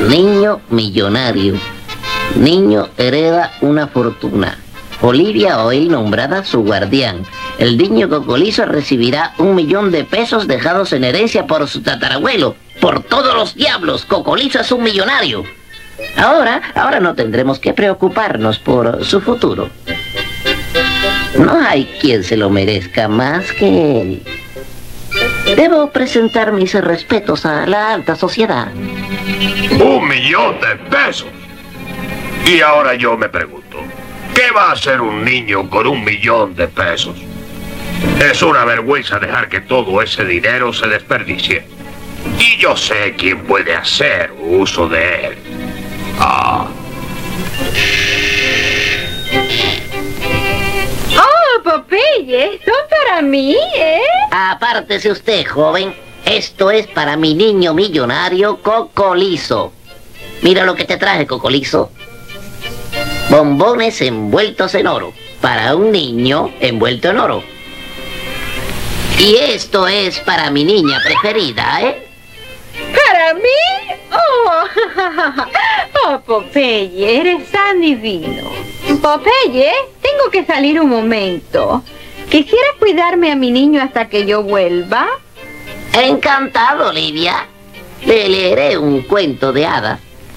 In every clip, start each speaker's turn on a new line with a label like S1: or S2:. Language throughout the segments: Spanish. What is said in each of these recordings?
S1: Niño millonario. Niño hereda una fortuna. Olivia hoy nombrada su guardián. El niño Cocolizo recibirá 1.000.000 de pesos dejados en herencia por su tatarabuelo. Por todos los diablos, Cocolizo es un millonario. Ahora no tendremos que preocuparnos por su futuro. No hay quien se lo merezca más que él. Debo presentar mis respetos a la alta sociedad.
S2: 1.000.000 de pesos. Y ahora yo me pregunto, ¿qué va a hacer un niño con 1.000.000 de pesos? Es una vergüenza dejar que todo ese dinero se desperdicie. Y yo sé quién puede hacer uso de él.
S3: ¡Oh, Popeye! ¿Son para mí,
S1: Apártese usted, joven. Esto es para mi niño millonario Cocolizo. Mira lo que te traje, Cocolizo. Bombones envueltos en oro. Para un niño envuelto en oro. Y esto es para mi niña preferida,
S3: ¿Para mí? Oh, Popeye, eres tan divino. Popeye, tengo que salir un momento. ¿Quisieras cuidarme a mi niño hasta que yo vuelva?
S1: Encantado, Olivia. Le leeré un cuento de hadas.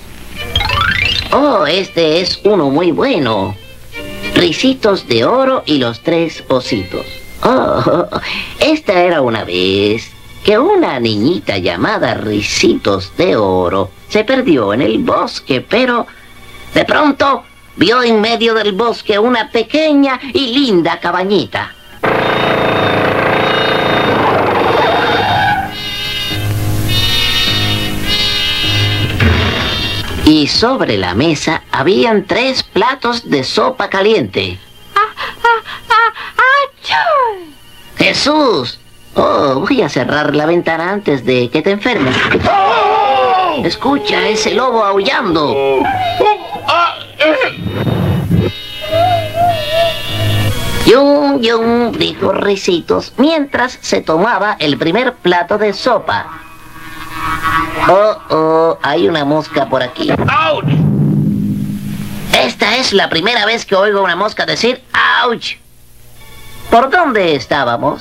S1: Oh, este es uno muy bueno. Ricitos de oro y los 3 ositos. Oh, esta era una vez que una niñita llamada Ricitos de Oro se perdió en el bosque, pero de pronto vio en medio del bosque una pequeña y linda cabañita. Y sobre la mesa habían 3 platos de sopa caliente.
S3: ¡Achoo!
S1: ¡Jesús! Oh, voy a cerrar la ventana antes de que te enfermes. Escucha ese lobo aullando. Yum, yum, dijo Ricitos mientras se tomaba el primer plato de sopa. Oh, hay una mosca por aquí.
S2: ¡Auch!
S1: Esta es la primera vez que oigo a una mosca decir ¡ouch! ¿Por dónde estábamos?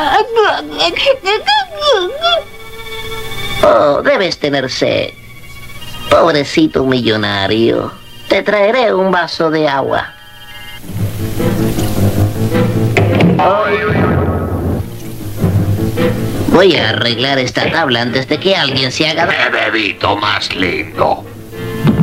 S1: Oh, debes tener sed. Pobrecito millonario. Te traeré un vaso de agua. Voy a arreglar esta tabla antes de que alguien se haga...
S2: ¡Qué bebito más lindo!